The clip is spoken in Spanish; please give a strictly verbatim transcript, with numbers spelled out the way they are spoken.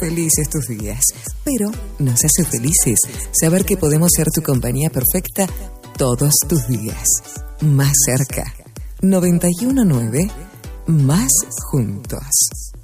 felices tus días. Pero nos hace felices saber que podemos ser tu compañía perfecta todos tus días. Más cerca. noventa y uno punto nueve Más juntos.